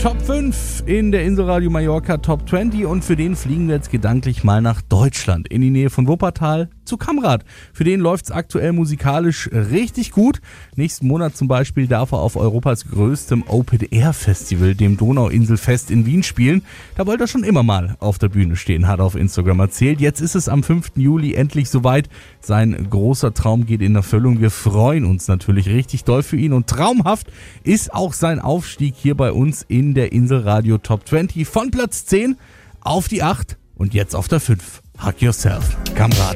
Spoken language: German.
Top 5 in der Inselradio Mallorca Top 20 und für den fliegen wir jetzt gedanklich mal nach Deutschland, in die Nähe von Wuppertal zu Kamrat. Für den läuft's aktuell musikalisch richtig gut. Nächsten Monat zum Beispiel darf er auf Europas größtem Open-Air-Festival, dem Donauinselfest in Wien spielen. Da wollte er schon immer mal auf der Bühne stehen, hat er auf Instagram erzählt. Jetzt ist es am 5. Juli endlich soweit. Sein großer Traum geht in Erfüllung. Wir freuen uns natürlich richtig doll für ihn und traumhaft ist auch sein Aufstieg hier bei uns in der Inselradio Top 20 von Platz 10 auf die 8 und jetzt auf der 5. Hug Yourself, Kamrat.